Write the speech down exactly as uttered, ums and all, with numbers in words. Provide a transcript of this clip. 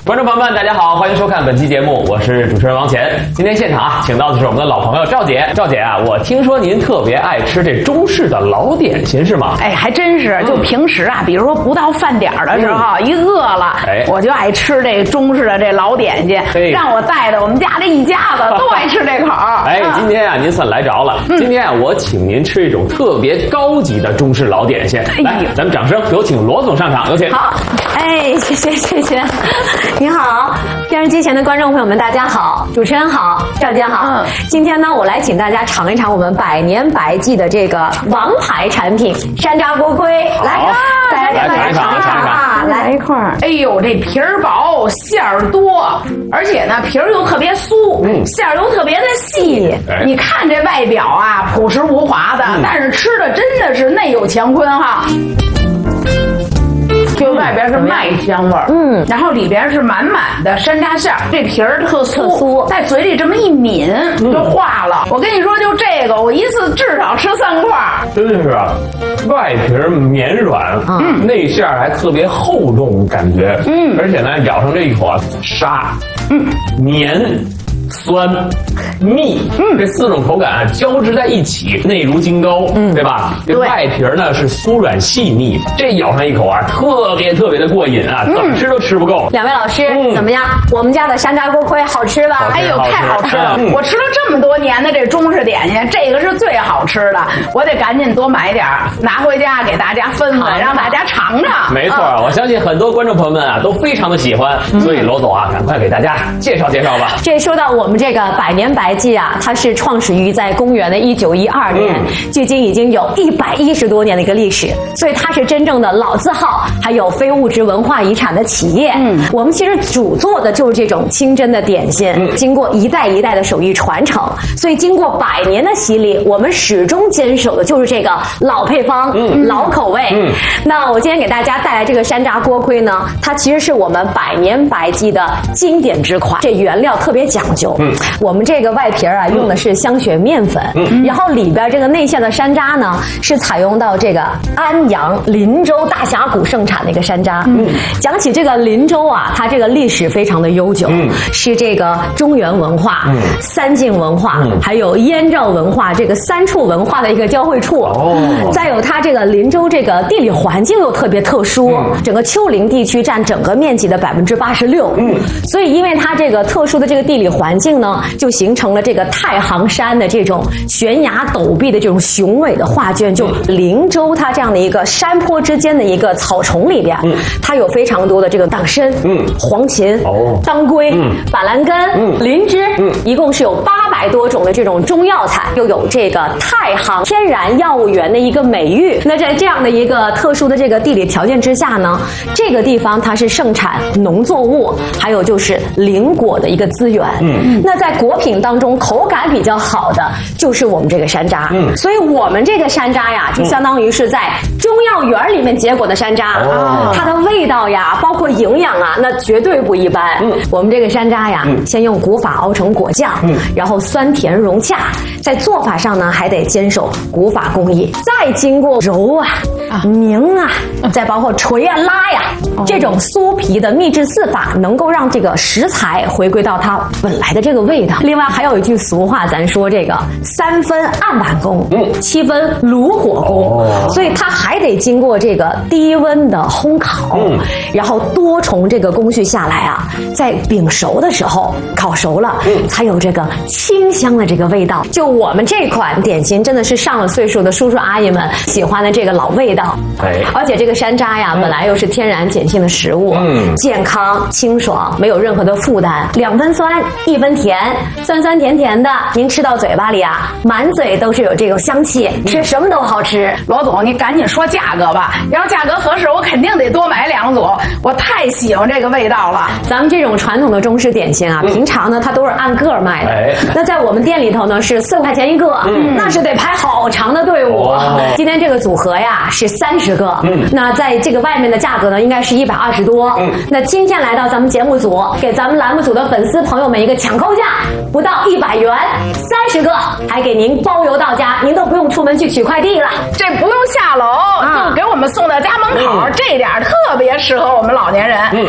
观众朋友们，大家好，欢迎收看本期节目，我是主持人王乾。今天现场啊，请到的是我们的老朋友赵姐。赵姐啊，我听说您特别爱吃这中式的老点心是吗？ 哎，还真是。就平时啊，比如说不到饭点的时候，嗯、一饿了，哎，我就爱吃这中式的这老点心，让我带的我们家这一家子都爱吃这口。 哎，今天啊，您算来着了。嗯、今天啊，我请您吃一种特别高级的中式老点心。哎、来，咱们掌声有请罗总上场，有请。 好，哎，谢谢谢谢。你好，电视机前的观众朋友们，大家好，主持人好，赵姐好。嗯，今天呢，我来请大家尝一尝我们百年白记的这个王牌产品山楂锅盔。来， 大家来尝一尝啊， 来一块儿。哎呦，这皮儿薄，馅儿多，而且呢，皮儿又特别酥，嗯，馅儿又特别的细。哎、你看这外表啊，朴实无华的，嗯、但是吃的真的是内有乾坤哈。就外边是麦香味儿，嗯，然后里边是满满的山楂馅儿，这皮儿特酥，酥在嘴里这么一抿就化了。嗯、我跟你说，就这个，我一次至少吃三块。 真是啊，外皮绵软，嗯，内馅还特别厚重，感觉，嗯，而且呢，咬上这一口啊，沙，嗯，绵。酸、密，嗯，这四种口感啊交织在一起，内如金钩，嗯，对吧？这外皮呢是酥软细腻，这咬上一口啊，特别特别的过瘾啊，怎么吃都吃不够。 两位老师、嗯、怎么样？我们家的山楂锅盔好吃吧？ 哎呦，太好吃了！嗯、我吃了这么多年的这中式点心，这个是最好吃的，我得赶紧多买点拿回家给大家分分，让大家尝尝。 没错，嗯、我相信很多观众朋友们啊都非常的喜欢，嗯、所以罗总啊，赶快给大家介绍介绍吧。 这说到我。我们这个百年白记啊，它是创始于在公元的一九一二年，嗯、距今已经有一百一十多年的一个历史，所以它是真正的老字号，还有非物质文化遗产的企业。嗯，我们其实主做的就是这种清真的点心，嗯、经过一代一代的手艺传承，所以经过百年的洗礼，我们始终坚守的就是这个老配方、嗯、老口味。嗯，那我今天给大家带来这个山楂锅盔呢，它其实是我们百年白记的经典之款，这原料特别讲究。嗯，我们这个外皮啊用的是香雪面粉，嗯，然后里边这个内馅的山楂呢是采用到这个安阳林州大峡谷盛产的一个山楂。嗯，讲起这个林州啊，它这个历史非常的悠久，嗯，是这个中原文化、嗯、三晋文化、嗯、还有燕赵文化这个三处文化的一个交汇处。哦，再有它这个林州这个地理环境又特别特殊，嗯、整个丘陵地区占整个面积的百分之八十六。嗯，所以因为它这个特殊的这个地理环境呢，就形成了这个太行山的这种悬崖陡壁的这种雄伟的画卷。就林州它这样的一个山坡之间的一个草丛里边，嗯、它有非常多的这个党参、嗯、黄芩、哦、当归、嗯、板蓝根、嗯、灵芝，嗯、一共是有八百多种的这种中药材，又有这个太行天然药物园的一个美誉。那在这样的一个特殊的这个地理条件之下呢，这个地方它是盛产农作物，还有就是林果的一个资源。嗯，那在果品当中口感比较好的就是我们这个山楂。嗯，所以我们这个山楂呀，就相当于是在中药园里面结果的山楂。哦，它的味道呀，包括营养啊，那绝对不一般。嗯，我们这个山楂呀，嗯、先用古法熬成果酱，嗯，然后酸甜融洽，在做法上呢还得坚守古法工艺，再经过揉啊、啊拧啊，再包括捶啊、拉呀，哦、这种酥皮的秘制四法，能够让这个食材回归到它本来的这个味道。另外还有一句俗话，咱说这个三分案板工，嗯，七分炉火工，哦、所以它还得经过这个低温的烘烤，嗯，然后多重这个工序下来啊，在饼熟的时候烤熟了，嗯，才有这个清香的这个味道。就我们这款点心，真的是上了岁数的叔叔阿姨们喜欢的这个老味道。哎，而且这个山楂呀，嗯、本来又是天然碱性的食物，嗯，健康清爽，没有任何的负担，两分酸，一分甜，酸酸甜甜的，您吃到嘴巴里啊，满嘴都是有这种香气，吃什么都好吃。 罗总，你赶紧说价格吧，要价格合适，我肯定得多买两组，我太喜欢这个味道了。 咱们这种传统的中式点心啊，嗯、平常呢它都是按个卖的，哎、那在我们店里头呢是四块钱一个，嗯、那是得排好长的队伍。哦、今天这个组合呀是三十个，嗯、那在这个外面的价格呢应该是一百二十多。嗯、那今天来到咱们节目组，给咱们栏目组的粉丝朋友们一个抢购价，不到一百元，三十个，还给您包邮到家，您都不用出门去取快递了， 这不用下楼，啊、就给我们送到家门口，嗯、这点特别适合我们老年人。嗯